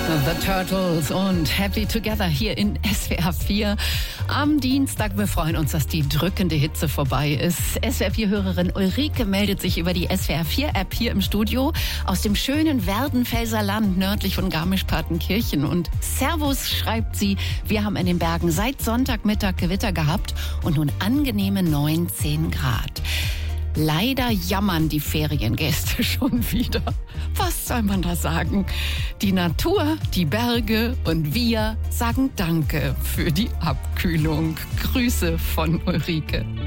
The Turtles und Happy Together hier in SWR 4 am Dienstag. Wir freuen uns, dass die drückende Hitze vorbei ist. SWR 4-Hörerin Ulrike meldet sich über die SWR 4-App hier im Studio aus dem schönen Werdenfelser Land nördlich von Garmisch-Partenkirchen. Und Servus, schreibt sie, wir haben in den Bergen seit Sonntagmittag Gewitter gehabt und nun angenehme 19 Grad. Leider jammern die Feriengäste schon wieder. Was soll man da sagen? Die Natur, die Berge und wir sagen Danke für die Abkühlung. Grüße von Ulrike.